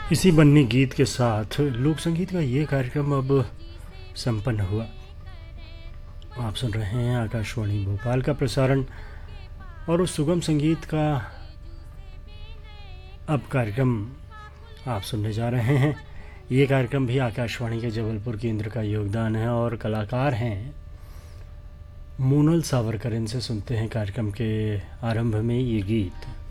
इसी बन्नी गीत के साथ लोक संगीत का ये कार्यक्रम अब संपन्न हुआ। आप सुन रहे हैं आकाशवाणी भोपाल का प्रसारण और उस सुगम संगीत का अब कार्यक्रम आप सुनने जा रहे हैं। ये कार्यक्रम भी आकाशवाणी के जबलपुर केंद्र का योगदान है और कलाकार हैं मोनल सावरकर। इनसे सुनते हैं कार्यक्रम के आरंभ में ये गीत।